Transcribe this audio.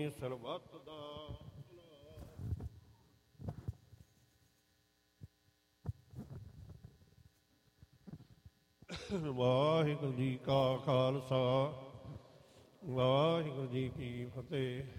ਸਰਬੱਤ ਦਾ ਵਾਹਿਗੁਰੂ ਜੀ ਕਾ ਖਾਲਸਾ ਵਾਹਿਗੁਰੂ ਜੀ ਕੀ ਫਤਿਹ।